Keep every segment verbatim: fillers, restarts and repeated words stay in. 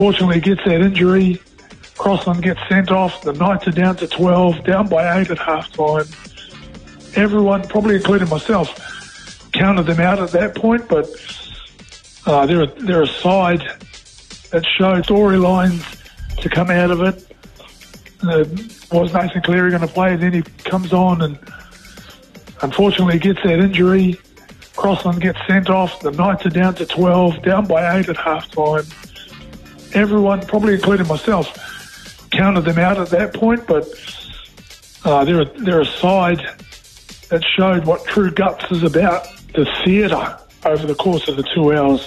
Fortunately, he gets that injury. Crossland gets sent off. The Knights are down to twelve, down by eight at half-time. Everyone, probably including myself, counted them out at that point, but uh, they're, a, they're a side that showed storylines to come out of it. Uh, was Nathan Cleary going to play? And then he comes on and unfortunately he gets that injury. Crossland gets sent off. The Knights are down to twelve, down by eight at half-time. Everyone, probably including myself, counted them out at that point, but uh, they're, a, they're a side that showed what true guts is about. The theatre over the course of the two hours.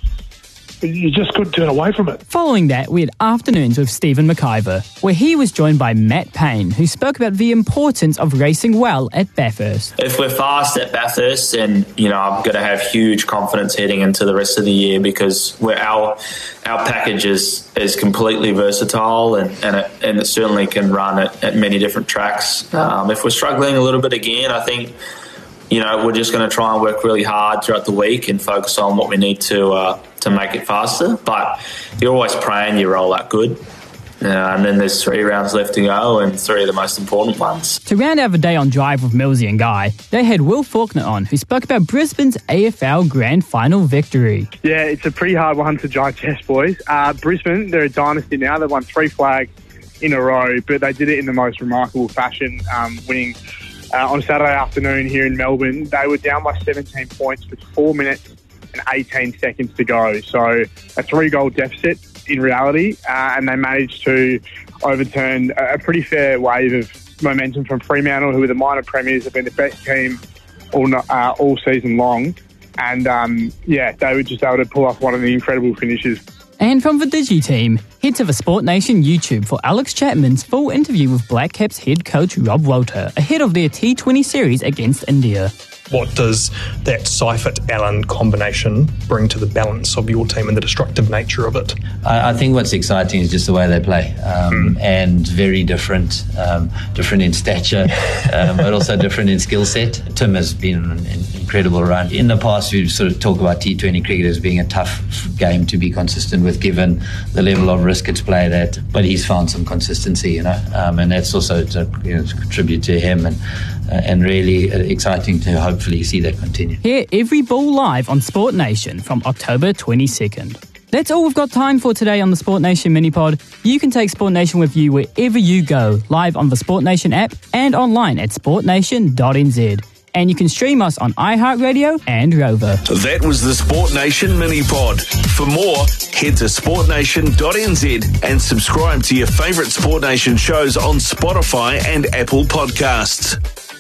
You just couldn't turn away from it. Following that, we had Afternoons with Stephen McIver, where he was joined by Matt Payne, who spoke about the importance of racing well at Bathurst. If we're fast at Bathurst, then, you know, I'm going to have huge confidence heading into the rest of the year because we're, our our package is, is completely versatile and, and, it, and it certainly can run at, at many different tracks. Um, if we're struggling a little bit again, I think, you know, we're just going to try and work really hard throughout the week and focus on what we need to uh, to make it faster. But you're always praying you roll out good. Uh, and then there's three rounds left to go and three of the most important ones. To round out the day on Drive with Millsy and Guy, they had Will Faulkner on, who spoke about Brisbane's A F L Grand Final victory. Yeah, it's a pretty hard one to digest, boys. Uh, Brisbane, they're a dynasty now. They've won three flags in a row, but they did it in the most remarkable fashion, um, winning Uh, on Saturday afternoon here in Melbourne. They were down by seventeen points with four minutes and eighteen seconds to go. So a three-goal deficit in reality, uh, and they managed to overturn a, a pretty fair wave of momentum from Fremantle, who were the minor premiers, have been the best team all uh, all season long. And, um, yeah, they were just able to pull off one of the incredible finishes. And from the Digi team, head to the Sport Nation YouTube for Alex Chapman's full interview with Black Caps head coach Rob Walter ahead of their T twenty series against India. What does that Seifert-Allen combination bring to the balance of your team and the destructive nature of it? I, I think what's exciting is just the way they play, um, mm. and very different, um, different in stature, um, but also different in skill set. Tim has been an, an incredible run. In the past, we sort of talk about T twenty cricket as being a tough game to be consistent with, given the level of risk it's played at. But he's found some consistency, you know, um, and that's also to, you know, to contribute to him and. Uh, and really uh, exciting to hopefully see that continue. Hear every ball live on Sport Nation from October twenty-second. That's all we've got time for today on the Sport Nation Mini-Pod. You can take Sport Nation with you wherever you go, live on the Sport Nation app and online at sport nation dot n z. And you can stream us on iHeartRadio and Rover. That was the Sport Nation Mini-Pod. For more, head to sport nation dot n z and subscribe to your favourite Sport Nation shows on Spotify and Apple Podcasts.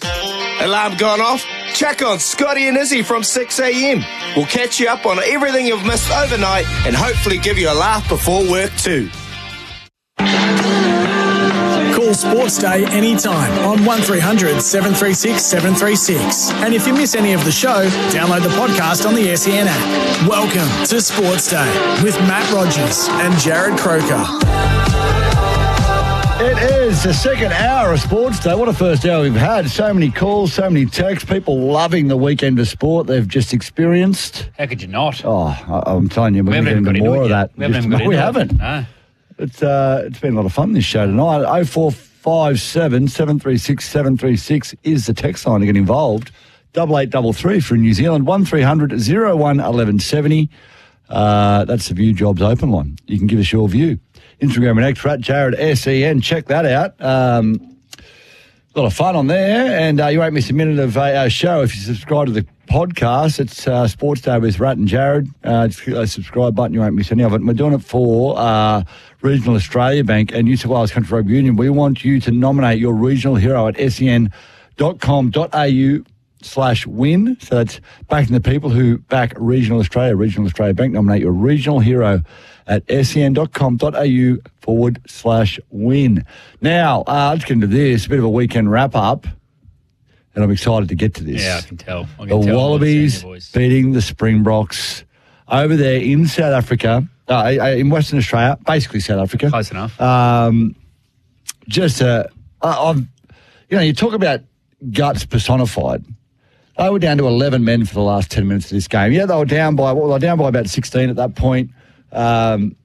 Alarm gone off? Check on Scotty and Izzy from six a.m. We'll catch you up on everything you've missed overnight and hopefully give you a laugh before work too. Call Sports Day anytime on one three hundred seven three six seven three six. And if you miss any of the show, download the podcast on the S E N app. Welcome to Sports Day with Matt Rogers and Jared Croker. It is the second hour of Sports Day. What a first hour we've had. So many calls, so many texts, people loving the weekend of sport they've just experienced. How could you not? Oh, I, I'm telling you, we're we going to get into more of that. We haven't just, even got no, we into haven't. It. No. It's, uh, it's been a lot of fun, this show tonight. oh four five seven seven three six seven three six is the text line to get involved. Double eight double three for New Zealand, one three hundred oh one eleven seventy. Uh, that's the View Jobs open line. You can give us your view. Instagram and X, Rat Jared S E N. Check that out. Um, a lot of fun on there, and uh, you won't miss a minute of uh, our show if you subscribe to the podcast. It's uh, Sports Day with Rat and Jared. Uh, just click the subscribe button. You won't miss any of it. And we're doing it for uh, Regional Australia Bank and New South Wales Country Rugby Union. We want you to nominate your regional hero at sen dot com dot a u slash win. So that's backing the people who back Regional Australia, Regional Australia Bank. Nominate your regional hero at sen dot com dot a u forward slash win. Now, uh, let's get into this. A bit of a weekend wrap-up, and I'm excited to get to this. Yeah, I can tell. I can the tell Wallabies beating the Springboks over there in South Africa, uh, in Western Australia, basically South Africa. Close enough. Um, just, uh, I've, you know, you talk about guts personified. They were down to eleven men for the last ten minutes of this game. Yeah, they were down by, well, they were down by about sixteen at that point. Um,